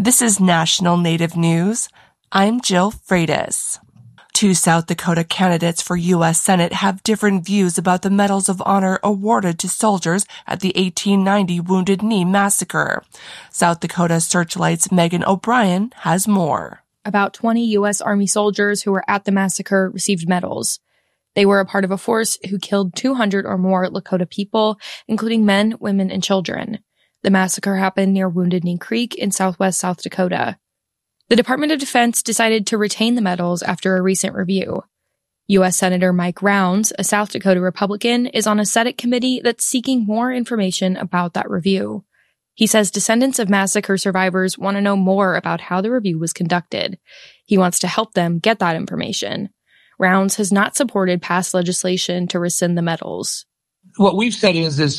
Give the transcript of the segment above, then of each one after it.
This is National Native News. I'm Jill Freitas. Two South Dakota candidates for U.S. Senate have different views about the Medals of Honor awarded to soldiers at the 1890 Wounded Knee Massacre. South Dakota Searchlight's Megan O'Brien has more. About 20 U.S. Army soldiers who were at the massacre received medals. They were a part of a force who killed 200 or more Lakota people, including men, women, and children. The massacre happened near Wounded Knee Creek in southwest South Dakota. The Department of Defense decided to retain the medals after a recent review. U.S. Senator Mike Rounds, a South Dakota Republican, is on a Senate committee that's seeking more information about that review. He says descendants of massacre survivors want to know more about how the review was conducted. He wants to help them get that information. Rounds has not supported past legislation to rescind the medals. What we've said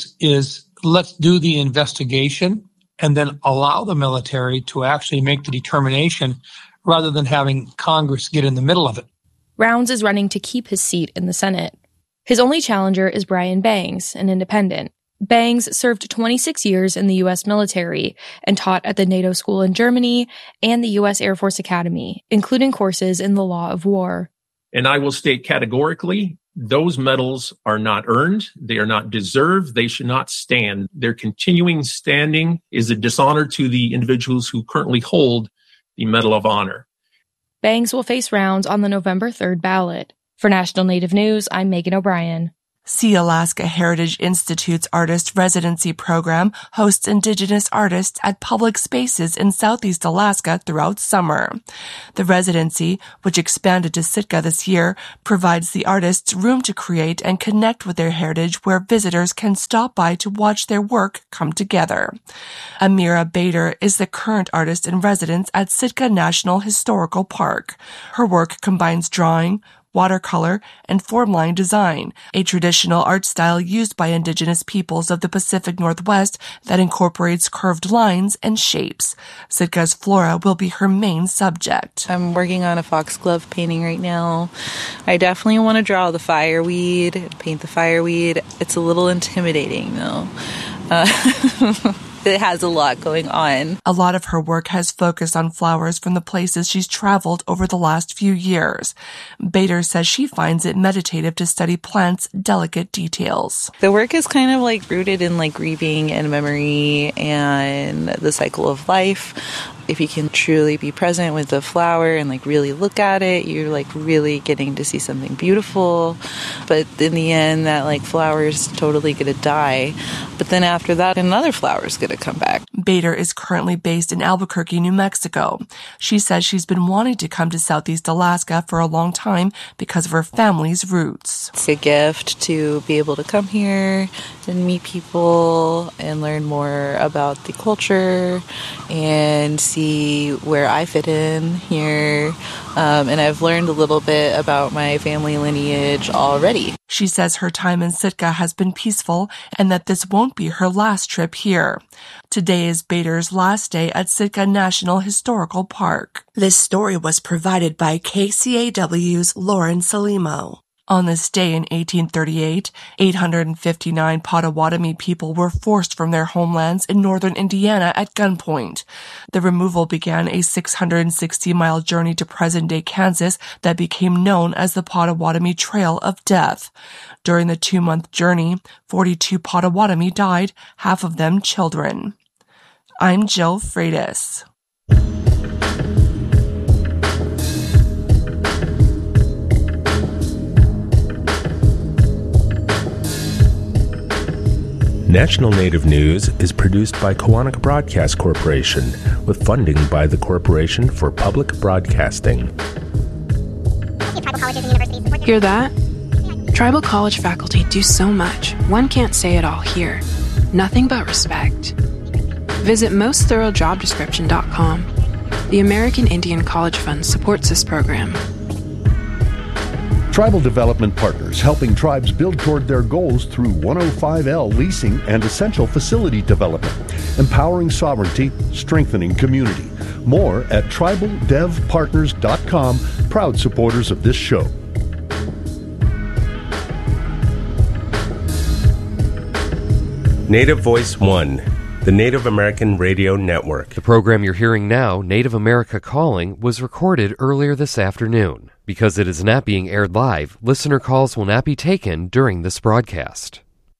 is let's do the investigation and then allow the military to actually make the determination rather than having Congress get in the middle of it. Rounds is running to keep his seat in the Senate. His only challenger is Brian Bangs, an independent. Bangs served 26 years in the U.S. military and taught at the NATO school in Germany and the U.S. Air Force Academy, including courses in the law of war. And I will state categorically, those medals are not earned. They are not deserved. They should not stand. Their continuing standing is a dishonor to the individuals who currently hold the Medal of Honor. Bangs will face Rounds on the November 3rd ballot. For National Native News, I'm Megan O'Brien. Sealaska Heritage Institute's Artist Residency Program hosts Indigenous artists at public spaces in Southeast Alaska throughout summer. The residency, which expanded to Sitka this year, provides the artists room to create and connect with their heritage where visitors can stop by to watch their work come together. Amira Bader is the current artist in residence at Sitka National Historical Park. Her work combines drawing, watercolor, and formline design, a traditional art style used by Indigenous peoples of the Pacific Northwest that incorporates curved lines and shapes. Sitka's flora will be her main subject. I'm working on a foxglove painting right now. I definitely want to draw the fireweed, paint the fireweed. It's a little intimidating, though. It has a lot going on. A lot of her work has focused on flowers from the places she's traveled over the last few years. Bader says she finds it meditative to study plants' delicate details. The work is kind of like rooted in like grieving and memory and the cycle of life. If you can truly be present with the flower and like really look at it, you're like really getting to see something beautiful. But in the end, that like flower is totally going to die. But then after that, another flower is going to come back. Bader is currently based in Albuquerque, New Mexico. She says she's been wanting to come to Southeast Alaska for a long time because of her family's roots. It's a gift to be able to come here and meet people and learn more about the culture and see where I fit in here. And I've learned a little bit about my family lineage already. She says her time in Sitka has been peaceful and that this won't be her last trip here. Today is Bader's last day at Sitka National Historical Park. This story was provided by KCAW's Lauren Salimo. On this day in 1838, 859 Potawatomi people were forced from their homelands in northern Indiana at gunpoint. The removal began a 660-mile journey to present-day Kansas that became known as the Potawatomi Trail of Death. During the 2-month journey, 42 Potawatomi died, half of them children. I'm Jill Freitas. National Native News is produced by Koahnic Broadcast Corporation with funding by the Corporation for Public Broadcasting. Hear that? Tribal college faculty do so much, one can't say it all here. Nothing but respect. Visit mostthoroughdjobdescription.com. The American Indian College Fund supports this program. Tribal Development Partners, helping tribes build toward their goals through 105L leasing and essential facility development, empowering sovereignty, strengthening community. More at tribaldevpartners.com, proud supporters of this show. Native Voice One, the Native American Radio Network. The program you're hearing now, Native America Calling, was recorded earlier this afternoon. Because it is not being aired live, listener calls will not be taken during this broadcast.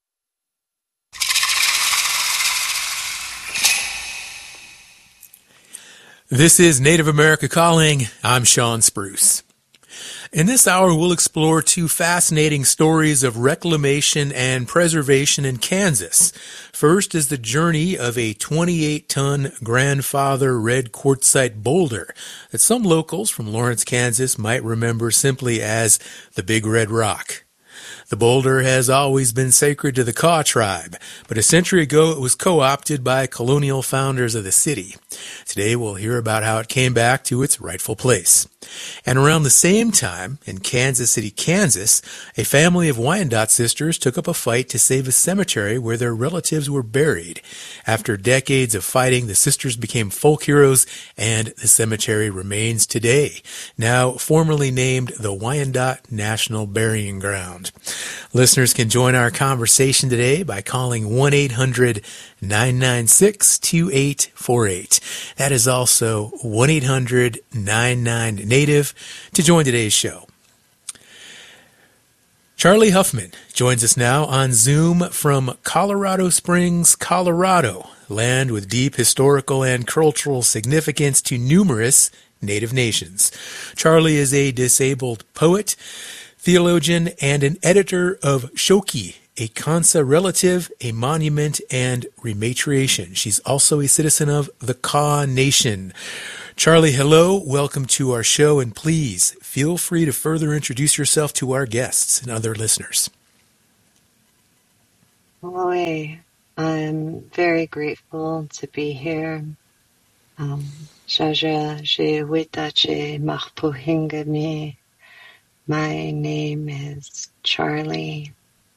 This is Native America Calling. I'm Sean Spruce. In this hour, we'll explore two fascinating stories of reclamation and preservation in Kansas. First is the journey of a 28-ton grandfather red quartzite boulder that some locals from Lawrence, Kansas might remember simply as the Big Red Rock. The boulder has always been sacred to the Kaw tribe, but a century ago it was co-opted by colonial founders of the city. Today we'll hear about how it came back to its rightful place. And around the same time, in Kansas City, Kansas, a family of Wyandotte sisters took up a fight to save a cemetery where their relatives were buried. After decades of fighting, the sisters became folk heroes, and the cemetery remains today, now formally named the Wyandotte National Burying Ground. Listeners can join our conversation today by calling 1-800-996-2848. That is also 1-800-99-NATIVE to join today's show. Charlie Huffman joins us now on Zoom from Colorado Springs, Colorado, land with deep historical and cultural significance to numerous Native nations. Charlie is a disabled poet, theologian, and an editor of Shoki, a Kansa relative, a monument, and rematriation. She's also a citizen of the Kaw Nation. Charlie, hello. Welcome to our show, and please feel free to further introduce yourself to our guests and other listeners. Boy, I'm very grateful to be here. My name is Charlie.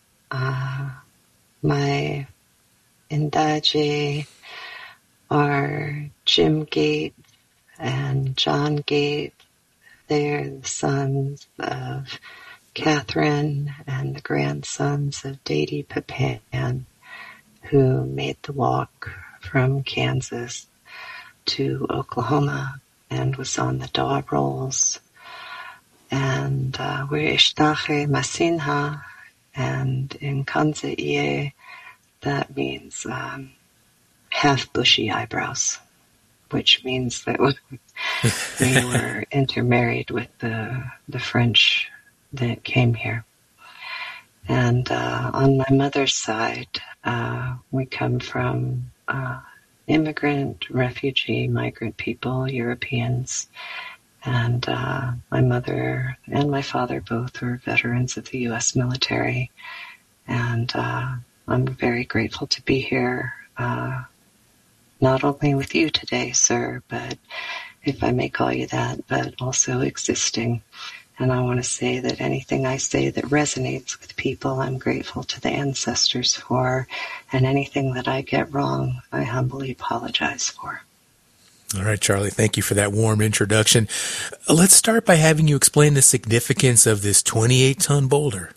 My Indaje are Jim Gates and John Gates. They're the sons of Catherine and the grandsons of Dede Papan, who made the walk from Kansas to Oklahoma and was on the dog rolls. And we're Ishtache Masinha, and in Kansa Ie, that means half bushy eyebrows, which means that we were intermarried with the French that came here. And on my mother's side, we come from immigrant, refugee, migrant people, Europeans. And my mother and my father both were veterans of the U.S. military. And I'm very grateful to be here, not only with you today, sir, but if I may call you that, but also existing. And I want to say that anything I say that resonates with people, I'm grateful to the ancestors for. And anything that I get wrong, I humbly apologize for. All right, Charlie, thank you for that warm introduction. Let's start by having you explain the significance of this 28-ton boulder.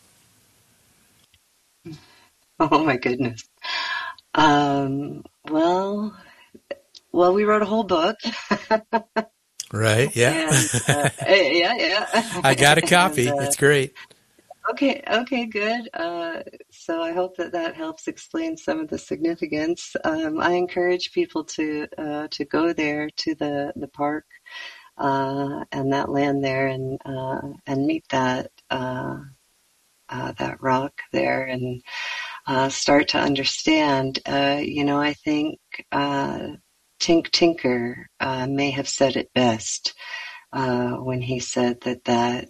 Oh, my goodness. Well, we wrote a whole book. Right, yeah. And, yeah. I got a copy. And, it's great. Okay, good. So I hope that helps explain some of the significance. I encourage people to go there to the park and that land there and meet that rock there and start to understand. I think Tink Tinker may have said it best when he said that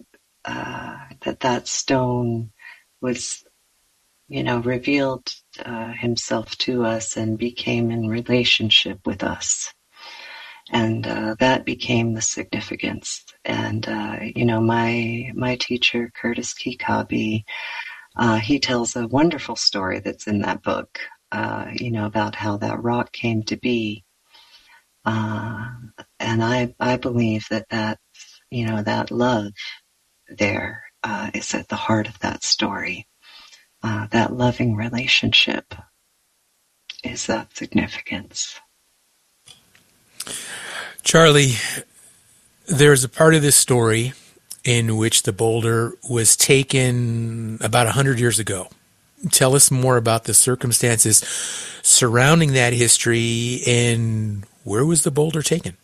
stone was, revealed himself to us and became in relationship with us. And that became the significance. And, my teacher, Curtis Kikabi, he tells a wonderful story that's in that book, about how that rock came to be. And I believe that love there is at the heart of that story, that loving relationship. is that significance. Charlie, there's a part of this story in which the boulder was taken about 100 years ago. Tell us more about the circumstances surrounding that history, and where was the boulder taken?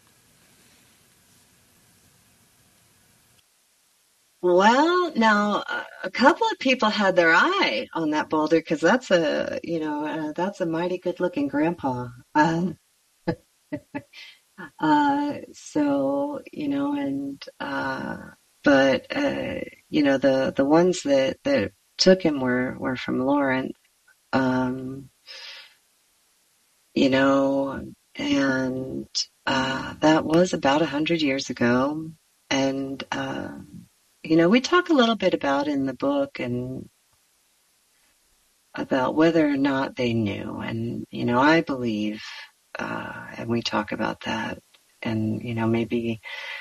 Well, now a couple of people had their eye on that boulder because that's a mighty good-looking grandpa. The ones that took him were from Lawrence, and that was about 100 years ago, and we talk a little bit about in the book and about whether or not they knew, and I believe, and we talk about that, and maybe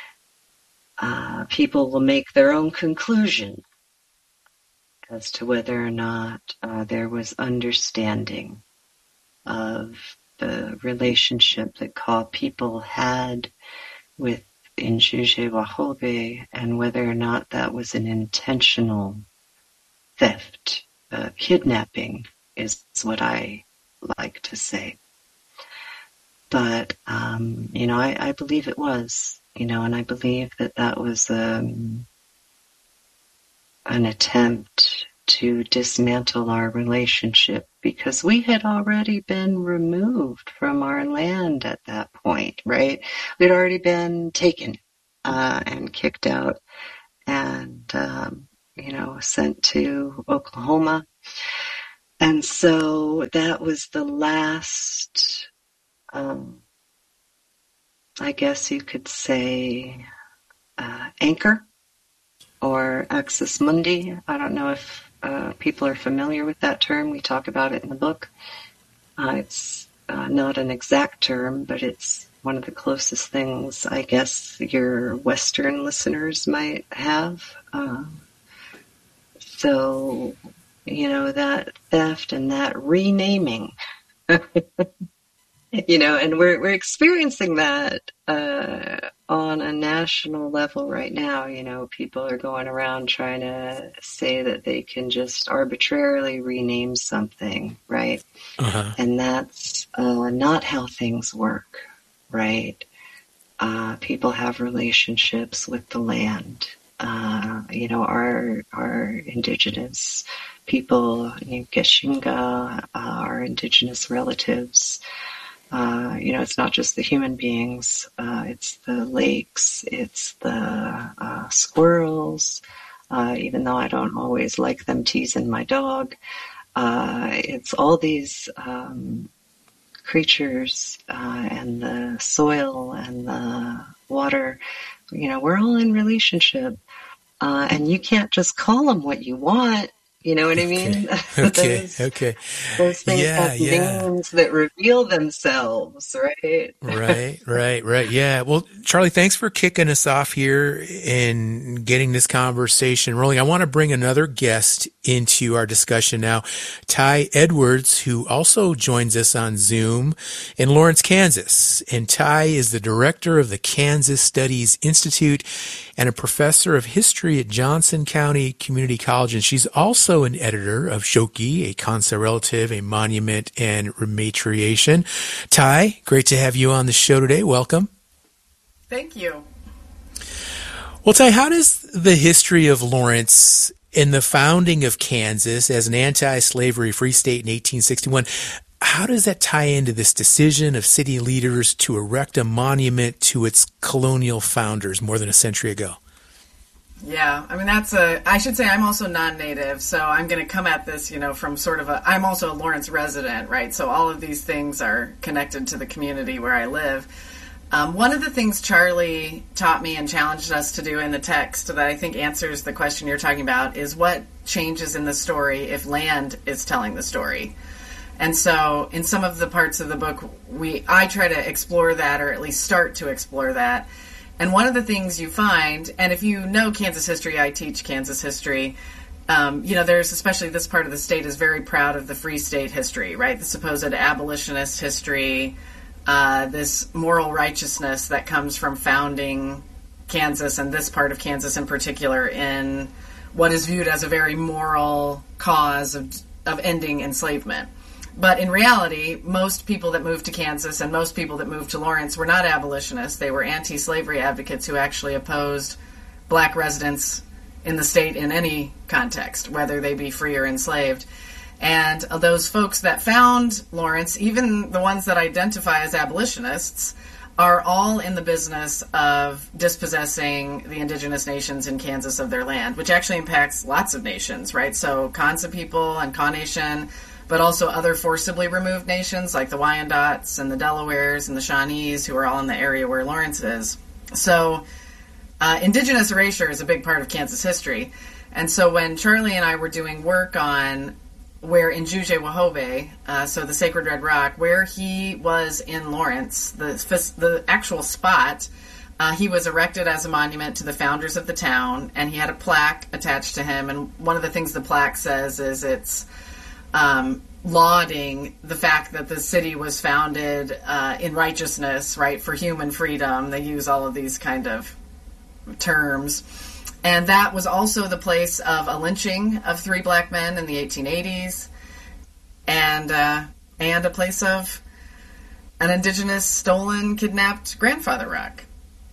people will make their own conclusion as to whether or not there was understanding of the relationship that Kaw people had with Injuje Wahgobe, and whether or not that was an intentional theft. Kidnapping is what I like to say. But, I believe it was, and I believe that was an attempt to dismantle our relationship because we had already been removed from our land at that point, right? We'd already been taken and kicked out and, sent to Oklahoma. And so that was the last, I guess you could say, anchor or axis mundi. I don't know if people are familiar with that term. We talk about it in the book. It's not an exact term, but it's one of the closest things I guess your Western listeners might have. So, that theft and that renaming, and we're experiencing that on a national level right now. People are going around trying to say that they can just arbitrarily rename something, right? Uh-huh. And that's not how things work, right? People have relationships with the land. Our indigenous people, Geshinga, our indigenous relatives. It's not just the human beings. It's the lakes. It's the squirrels. Even though I don't always like them teasing my dog, it's all these creatures and the soil and the water. We're all in relationship, and you can't just call them what you want. You know what I mean? Okay. Those things have names that reveal themselves, right? Right. Yeah. Well, Charlie, thanks for kicking us off here and getting this conversation rolling. I want to bring another guest into our discussion now, Ty Edwards, who also joins us on Zoom in Lawrence, Kansas. And Ty is the director of the Kansas Studies Institute and a professor of history at Johnson County Community College. And she's also an editor of Shoki, a Kansa relative, a monument, and rematriation. Ty, great to have you on the show today. Welcome. Thank you. Well, Ty, how does the history of Lawrence and the founding of Kansas as an anti-slavery free state in 1861, how does that tie into this decision of city leaders to erect a monument to its colonial founders more than a century ago? Yeah, I mean, I should say I'm also non-native, so I'm going to come at this, from sort of I'm also a Lawrence resident, right? So all of these things are connected to the community where I live. One of the things Charlie taught me and challenged us to do in the text that I think answers the question you're talking about is what changes in the story if land is telling the story. And so in some of the parts of the book, I try to explore that, or at least start to explore that. And one of the things you find, and if you know Kansas history, I teach Kansas history, there's especially this part of the state is very proud of the Free State history, right? The supposed abolitionist history, this moral righteousness that comes from founding Kansas, and this part of Kansas in particular, in what is viewed as a very moral cause of ending enslavement. But in reality, most people that moved to Kansas and most people that moved to Lawrence were not abolitionists. They were anti-slavery advocates who actually opposed black residents in the state in any context, whether they be free or enslaved. And those folks that found Lawrence, even the ones that identify as abolitionists, are all in the business of dispossessing the indigenous nations in Kansas of their land, which actually impacts lots of nations, right? So Kansa people and Kaw Nation, but also other forcibly removed nations like the Wyandots and the Delawares and the Shawnees, who are all in the area where Lawrence is. So indigenous erasure is a big part of Kansas history. And so when Charlie and I were doing work on where in Juche Wahobeh, so the Sacred Red Rock, where he was in Lawrence, the actual spot, he was erected as a monument to the founders of the town, and he had a plaque attached to him. And one of the things the plaque says is it's lauding the fact that the city was founded in righteousness, right, for human freedom. They use all of these kind of terms. And that was also the place of a lynching of 3 black men in the 1880s, and a place of an indigenous stolen, kidnapped grandfather rock.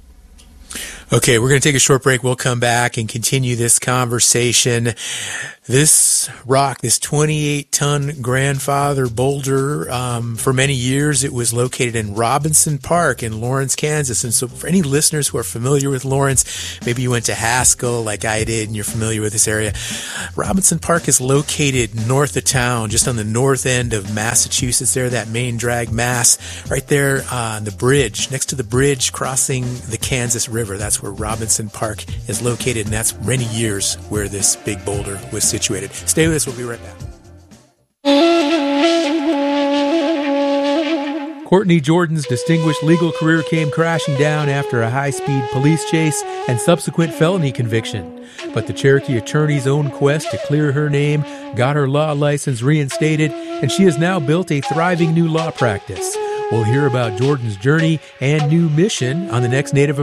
Okay, we're going to take a short break. We'll come back and continue this conversation. This rock, this 28-ton grandfather boulder, for many years it was located in Robinson Park in Lawrence, Kansas. And so for any listeners who are familiar with Lawrence, maybe you went to Haskell like I did and you're familiar with this area. Robinson Park is located north of town, just on the north end of Massachusetts there, that main drag, Mass, right there on the bridge, next to the bridge crossing the Kansas River. That's where Robinson Park is located, and that's many years where this big boulder was situated. Stay with us. We'll be right back. Courtney Jordan's distinguished legal career came crashing down after a high-speed police chase and subsequent felony conviction. But the Cherokee attorney's own quest to clear her name got her law license reinstated, and she has now built a thriving new law practice. We'll hear about Jordan's journey and new mission on the next Native